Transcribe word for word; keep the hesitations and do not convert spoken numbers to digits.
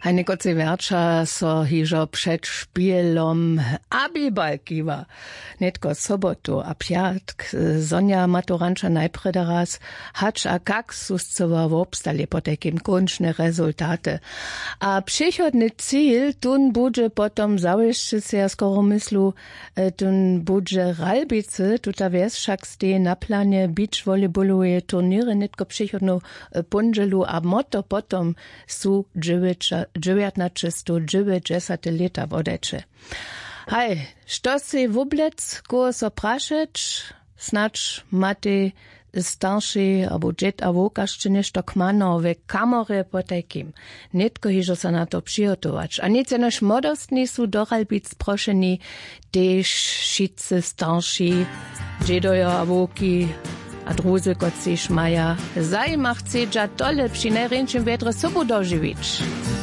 Hajnekoce verča so hižo před špielom abibal kiwa. Netko sobotu a pjatk Sonja Maturanča najprede raz hač a kak suscova vobstali po takim končne rezultate. A přichodny cíl tun budže potom zawieszczy se ja skoro myslu tun budže Ralbice, tuta wies však ste na planie beach volejboluje turniry netko přichodnu punželu a moto potom su dziewiętnaście lata wodecze. Hej, što si wublec, ko so prašeć, snacz mati starszy albo dziet a wokašće nešto kmano ve kamore po takim. Netko hižo sa na to přihotovač. A nic jenož modostni su doralbic prošeni, tež šice starší, džedojo a woki, a druzy kot si šmaja. Zajmach cedža tole při najrenčim vedre sobu doživič.